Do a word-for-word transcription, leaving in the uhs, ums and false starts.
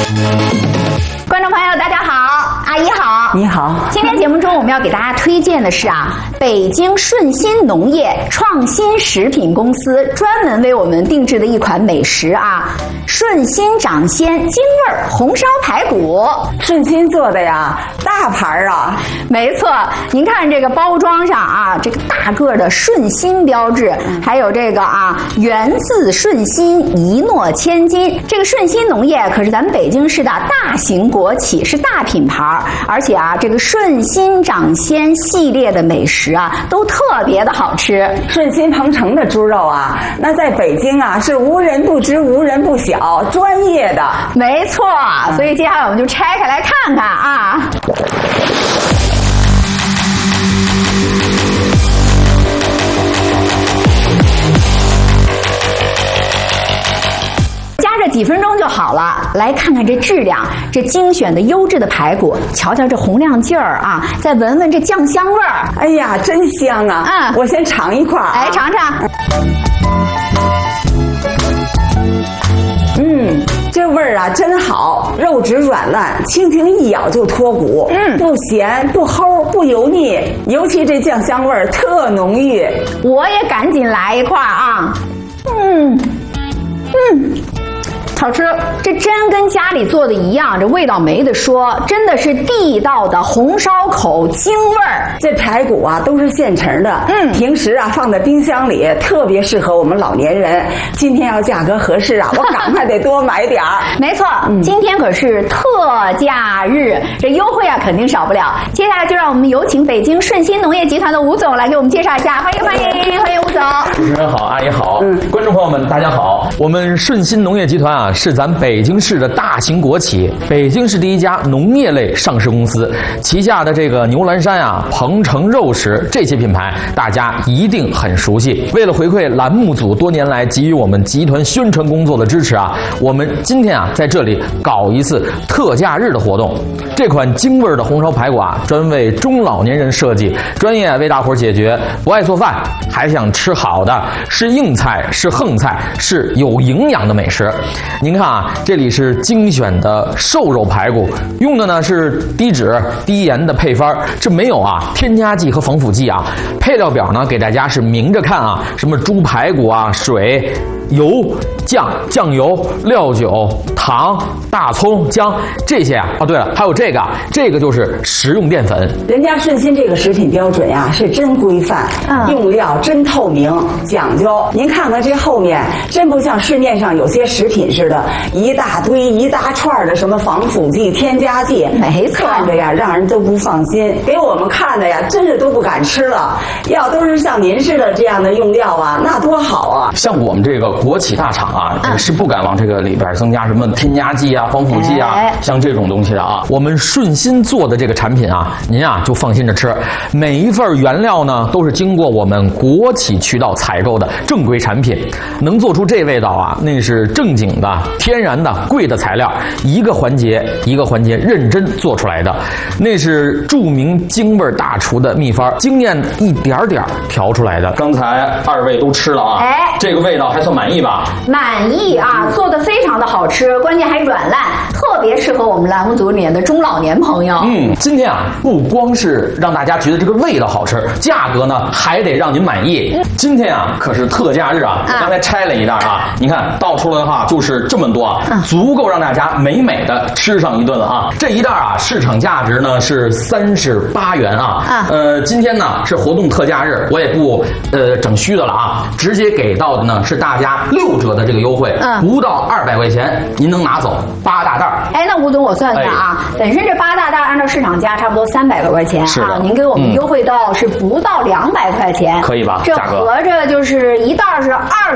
观众朋友，大家好，阿姨好， 你好。 今天节目中我们要给大家推荐的是啊，北京顺心农业创新食品公司专门为我们定制的一款美食啊，顺心掌鲜京味儿红烧排骨。 顺心做的呀，大盘啊。 没错，您看这个包装上啊，这个大个的顺心标志，还有这个啊源自顺心，一诺千金。这个顺心农业可是咱们北京市的大型国企，是大品牌，而且啊这个顺心掌鲜系列的美食啊都特别的好吃。 顺心鹏程的猪肉啊，那在北京啊是无人不知无人不晓，专业的。 没错，所以接下来我们就拆开来看看啊。几分钟就好了，来看看这质量，这精选的优质的排骨，瞧瞧这红亮劲儿啊，再闻闻这酱香味儿， 哎呀，真香啊！ 嗯， 我先尝一块儿、啊， 来尝尝。 嗯，这味儿啊真好，肉质软烂，轻轻一咬就脱骨， 嗯，不咸不齁不油腻，尤其这酱香味儿特浓郁。 我也赶紧来一块啊，嗯嗯。好吃，这真跟家里做的一样，这味道没得说，真的是地道的红烧口京味儿。 这排骨啊都是现成的，嗯，平时啊放在冰箱里，特别适合我们老年人。今天要价格合适啊，我赶快得多买点儿。 没错，嗯，今天可是特价日，这优惠啊肯定少不了。接下来就让我们有请北京顺心农业集团的吴总来给我们介绍一下，欢迎欢迎欢迎吴总。 主持人好，阿姨好，嗯，观众朋友们大家好，我们顺心农业集团啊。是咱北京市的大型国企，北京市第一家农业类上市公司，旗下的这个牛栏山啊、鹏程肉食这些品牌，大家一定很熟悉。为了回馈栏目组多年来给予我们集团宣传工作的支持啊，我们今天啊在这里搞一次特价日的活动。这款京味的红烧排骨啊，专为中老年人设计，专业为大伙解决不爱做饭还想吃好的，是硬菜是横菜是有营养的美食。您看啊，这里是精选的瘦肉排骨，用的呢是低脂低盐的配方，这没有啊添加剂和防腐剂啊。配料表呢给大家是明着看啊，什么猪排骨啊、水、油、酱、酱油、料酒、糖、大葱、姜这些啊。哦，对了，还有这个，这个就是食用淀粉。 人家顺心这个食品标准呀、啊、是真规范，嗯，用料真透明，讲究。您看看这后面，真不像市面上有些食品似的，一大堆一大串的什么防腐剂、添加剂， 没错， 看着呀让人都不放心，给我们看的呀真是都不敢吃了。要都是像您似的这样的用料啊，那多好啊！像我们这个国企大厂啊，嗯、是不敢往这个里边增加什么添加剂啊、防腐剂啊，哎、像这种东西的啊。我们顺心做的这个产品啊，您啊就放心的吃。每一份原料呢，都是经过我们国企渠道采购的正规产品，能做出这味道啊，那是正经的、天然的、贵的材料，一个环节一个环节认真做出来的，那是著名京味大厨的秘方，经验一点点调出来的。刚才二位都吃了啊，哎，这个味道还算满意吧？ 满意啊，做的非常的好吃，关键还软烂，特别适合我们栏目组里面的中老年朋友。 嗯，今天啊，不光是让大家觉得这个味道好吃，价格呢还得让您满意。嗯、今天啊，可是特价日啊，我刚才拆了一袋啊，你看倒出来的话就是这么多啊，嗯、足够让大家美美的吃上一顿了啊。这一袋啊，市场价值呢是三十八元啊。啊呃，今天呢是活动特价日，我也不呃整虚的了啊，直接给到的呢是大家六折的这个优惠，嗯，不到二百块钱您能拿走八大袋。 哎，那吴总我算算啊，哎、本身这八大袋按照市场价差不多三百多块钱是啊，您给我们优惠到是不到两百块钱， 可以吧？ 这合着就是一袋是二。